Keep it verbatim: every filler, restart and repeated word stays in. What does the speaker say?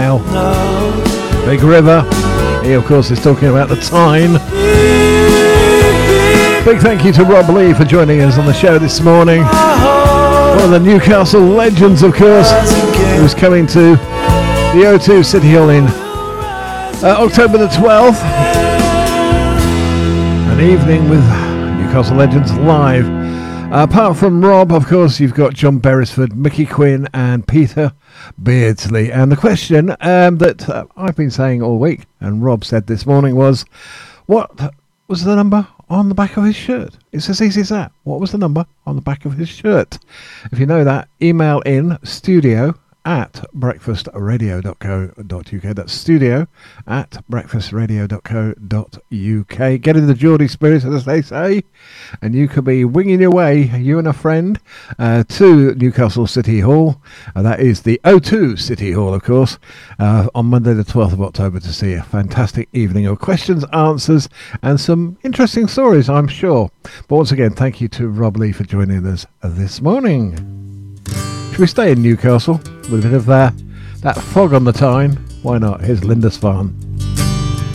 now. Big River. He, of course, is talking about the Tyne. Big thank you to Rob Lee for joining us on the show this morning. One of the Newcastle legends, of course, who's coming to the O two City Hall in uh, October the twelfth. An evening with Newcastle legends live. Uh, apart from Rob, of course, you've got John Beresford, Mickey Quinn and Peter Beardsley. And the question um, that uh, I've been saying all week, and Rob said this morning, was, what was the number on the back of his shirt? It's as easy as that. What was the number on the back of his shirt? If you know that, email in studio at breakfast radio dot co dot uk. That's studio at breakfast radio dot co dot uk. Get in the Geordie spirit, as they say, and you could be winging your way, you and a friend, uh, to Newcastle City Hall. Uh, that is the O two City Hall, of course, uh, on Monday the twelfth of October, to see a fantastic evening of questions, answers, and some interesting stories, I'm sure. But once again, thank you to Rob Lee for joining us this morning. Should we stay in Newcastle with a bit of uh, that fog on the Tyne? Why not? Here's Lindisfarne.